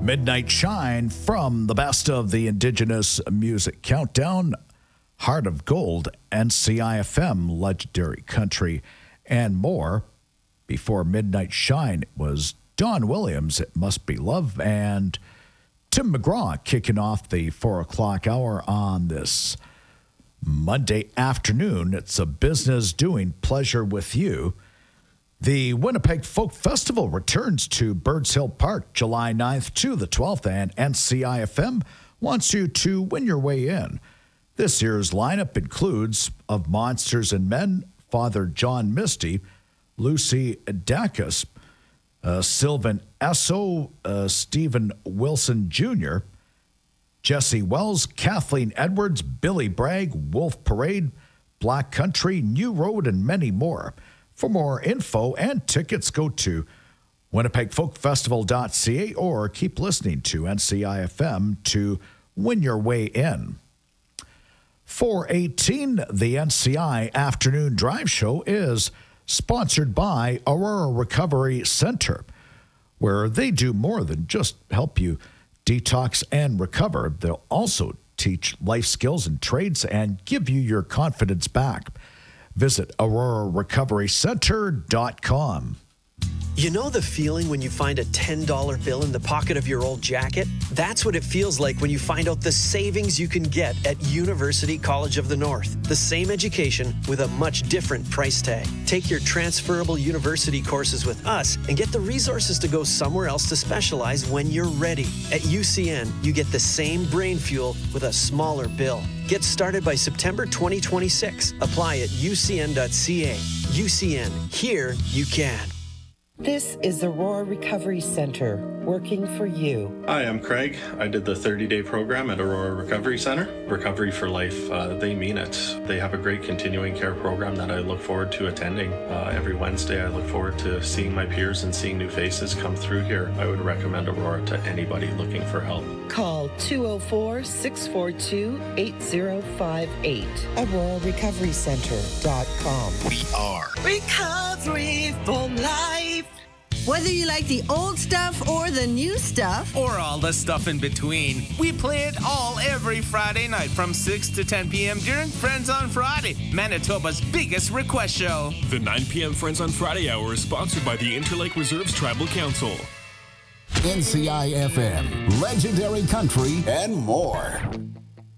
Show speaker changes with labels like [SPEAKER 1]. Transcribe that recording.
[SPEAKER 1] Midnight Shine from the best of the Indigenous Music Countdown, Heart of Gold, NCIFM, Legendary Country, and more. Before Midnight Shine, it was Don Williams, It Must Be Love, and Tim McGraw kicking off the 4 o'clock hour on this Monday afternoon. It's a business doing pleasure with you. The Winnipeg Folk Festival returns to Birds Hill Park July 9th to the 12th, and NCIFM wants you to win your way in. This year's lineup includes Of Monsters and Men, Father John Misty, Lucy Dacus, Sylvan Esso, Stephen Wilson Jr., Jesse Wells, Kathleen Edwards, Billy Bragg, Wolf Parade, Black Country, New Road, and many more. For more info and tickets, go to winnipegfolkfestival.ca or keep listening to NCIFM to win your way in. 418, the NCI Afternoon Drive Show is sponsored by Aurora Recovery Center, where they do more than just help you detox and recover. They'll also teach life skills and trades and give you your confidence back. Visit AuroraRecoveryCenter.com.
[SPEAKER 2] You know the feeling when you find a $10 bill in the pocket of your old jacket? That's what it feels like when you find out the savings you can get at University College of the North. The same education with a much different price tag. Take your transferable university courses with us and get the resources to go somewhere else to specialize when you're ready. At UCN, you get the same brain fuel with a smaller bill. Get started by September 2026. Apply at ucn.ca. UCN, here you can.
[SPEAKER 3] This is Aurora Recovery Center, working for you.
[SPEAKER 4] Hi, I'm Craig. I did the 30-day program at Aurora Recovery Center. Recovery for life, they mean it. They have a great continuing care program that I look forward to attending. Every Wednesday, I look forward to seeing my peers and seeing new faces come through here. I would recommend Aurora to anybody looking for help.
[SPEAKER 3] Call 204-642-8058. AuroraRecoveryCenter.com.
[SPEAKER 5] We are
[SPEAKER 6] Recovery for Life.
[SPEAKER 7] Whether you like the old stuff or the new stuff,
[SPEAKER 8] or all the stuff in between, we play it all every Friday night from 6 to 10 p.m. during Friends on Friday, Manitoba's biggest request show.
[SPEAKER 9] The 9 p.m. Friends on Friday hour is sponsored by the Interlake Reserves Tribal Council.
[SPEAKER 5] NCIFM, Legendary Country, and more.